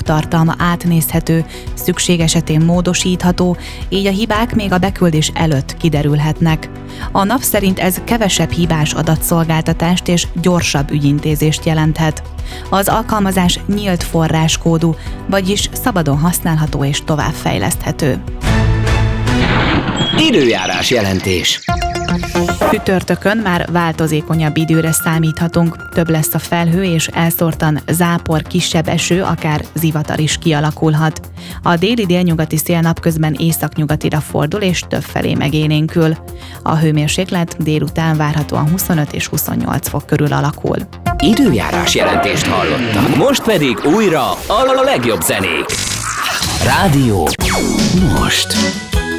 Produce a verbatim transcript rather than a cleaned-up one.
tartalma átnézhető, szükség esetén módosítható, így a hibák még a beküldés előtt kiderülhetnek. A NAV szerint ez kevesebb hibás adatszolgáltatást és gyorsabb ügyintézést jelenthet. Az alkalmazás nyílt forráskódú, vagyis szabadon használható és továbbfejleszthető. Időjárás jelentés. Csütörtökön már változékonyabb időre számíthatunk, több lesz a felhő és elszórtan zápor, kisebb eső, akár zivatar is kialakulhat. A déli-délnyugati szél napközben északnyugatira fordul és többfelé megélénkül. A hőmérséklet délután várhatóan huszonöt és huszonnyolc fok körül alakul. Időjárás jelentést hallottak. Most pedig újra a legjobb zenék. Rádió most.